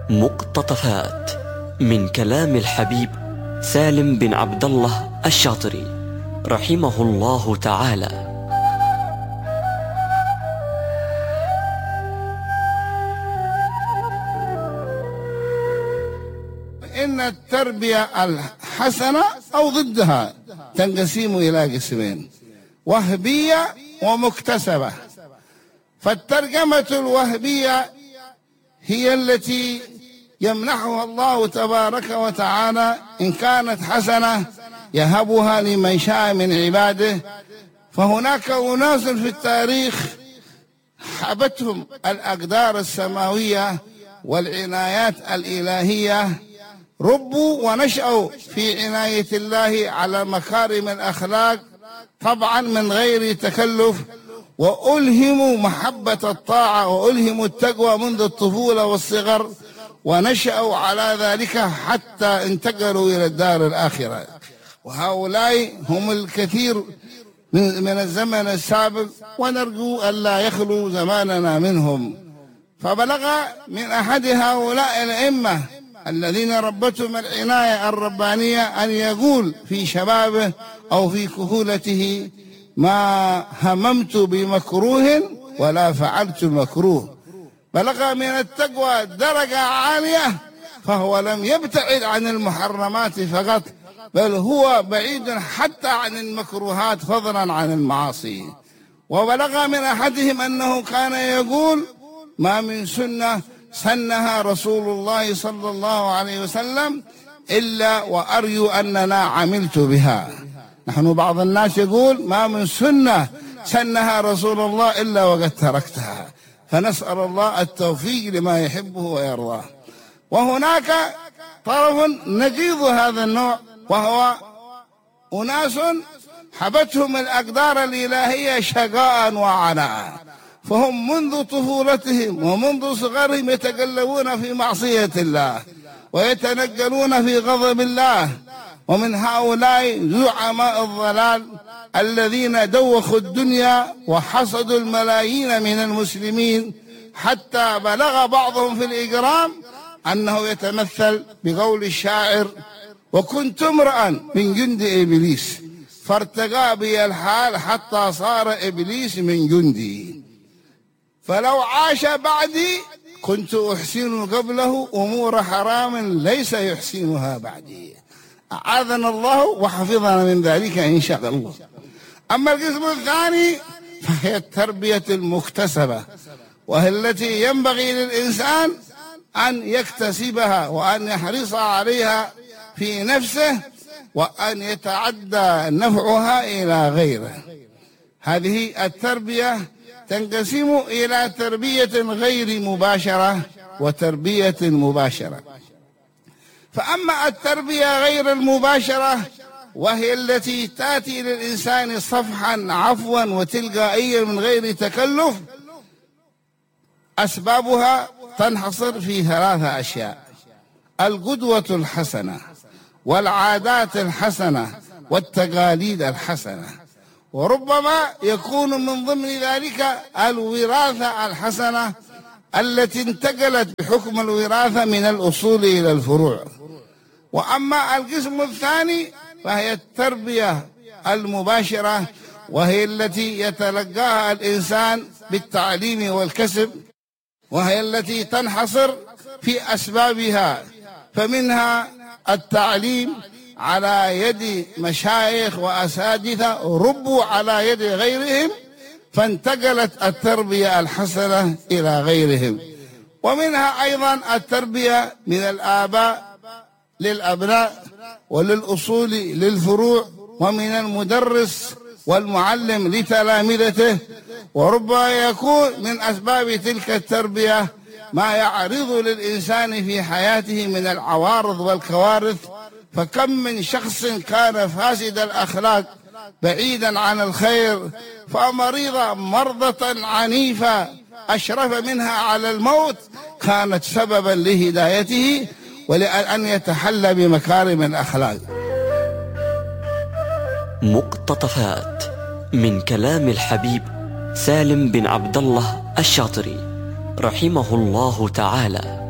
مقتطفات من كلام الحبيب سالم بن عبد الله الشاطري رحمه الله تعالى. إن التربية الحسنة أو ضدها تنقسم إلى قسمين: وهبية ومكتسبة. فالترجمة الوهبية هي التي يمنحها الله تبارك وتعالى، إن كانت حسنة يهبها لمن شاء من عباده. فهناك أناس في التاريخ حبتهم الأقدار السماوية والعنايات الإلهية، ربوا ونشأوا في عناية الله على مكارم الأخلاق طبعا من غير تكلف، وألهموا محبة الطاعة وألهموا التقوى منذ الطفولة والصغر، ونشأوا على ذلك حتى انتقلوا إلى الدار الآخرة. وهؤلاء هم الكثير من الزمن السابق، ونرجو ألا يخلو زماننا منهم. فبلغ من أحد هؤلاء الأئمة الذين ربتهم العناية الربانية أن يقول في شبابه أو في كهولته: ما هممت بمكروه ولا فعلت مكروه. بلغ من التقوى درجة عالية، فهو لم يبتعد عن المحرمات فقط، بل هو بعيد حتى عن المكروهات فضلا عن المعاصي. وبلغ من أحدهم أنه كان يقول: ما من سنة سنها رسول الله صلى الله عليه وسلم إلا وأرجو أننا عملت بها. نحن بعض الناس يقول: ما من سنة سنها رسول الله إلا وقد تركتها. فنسأل الله التوفيق لما يحبه ويرضاه. وهناك طرف نقيض هذا النوع، وهو أناس حبتهم الأقدار الإلهية شقاء وعناء، فهم منذ طفولتهم ومنذ صغرهم يتقلبون في معصية الله ويتنقلون في غضب الله. ومن هؤلاء زعماء الضلال الذين دوخوا الدنيا وحصدوا الملايين من المسلمين، حتى بلغ بعضهم في الإجرام أنه يتمثل بقول الشاعر: وكنت امرأ من جند إبليس فارتقى بي الحال حتى صار إبليس من جندي، فلو عاش بعدي كنت أحسن قبله أمور حرام ليس يحسنها بعدي. أعاذنا الله وحفظنا من ذلك إن شاء الله. أما القسم الثاني فهي التربية المكتسبة، وهي التي ينبغي للإنسان أن يكتسبها وأن يحرص عليها في نفسه وأن يتعدى نفعها إلى غيره. هذه التربية تنقسم إلى تربية غير مباشرة وتربية مباشرة. فأما التربية غير المباشرة وهي التي تأتي للإنسان صفحا عفوا وتلقائيا من غير تكلف، أسبابها تنحصر في 3 أشياء: القدوة الحسنة والعادات الحسنة والتقاليد الحسنة. وربما يكون من ضمن ذلك الوراثة الحسنة التي انتقلت بحكم الوراثة من الأصول إلى الفروع. وأما القسم الثاني فهي التربية المباشرة، وهي التي يتلقاها الإنسان بالتعليم والكسب، وهي التي تنحصر في أسبابها. فمنها التعليم على يد مشايخ وأساتذة ربوا على يد غيرهم، فانتقلت التربية الحسنة إلى غيرهم. ومنها أيضا التربية من الآباء للأبناء وللأصول للفروع، ومن المدرس والمعلم لتلامذته. وربما يكون من أسباب تلك التربية ما يعرض للإنسان في حياته من العوارض والكوارث. فكم من شخص كان فاسد الأخلاق بعيدا عن الخير، فمريضة مرضة عنيفة أشرف منها على الموت كانت سببا لهدايته ولأن يتحلى بمكارم الأخلاق. مقتطفات من كلام الحبيب سالم بن عبد الله الشاطري رحمه الله تعالى.